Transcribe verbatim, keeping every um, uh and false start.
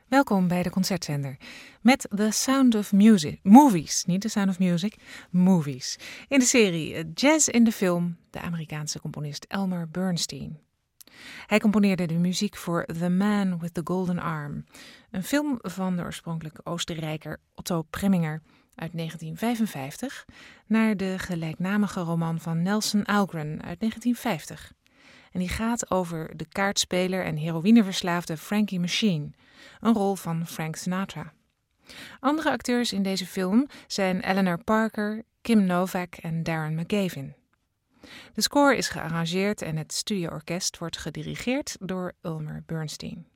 Welkom bij de Concertzender met The Sound of Music. Movies, niet The Sound of Music, movies. In de serie Jazz in de Film, de Amerikaanse componist Elmer Bernstein. Hij componeerde de muziek voor The Man with the Golden Arm, een film van de oorspronkelijke Oostenrijker Otto Preminger uit negentien vijfenvijftig, naar de gelijknamige roman van Nelson Algren uit negentien vijftig. En die gaat over de kaartspeler en heroïneverslaafde Frankie Machine, een rol van Frank Sinatra. Andere acteurs in deze film zijn Eleanor Parker, Kim Novak en Darren McGavin. De score is gearrangeerd en het studioorkest wordt gedirigeerd door Elmer Bernstein.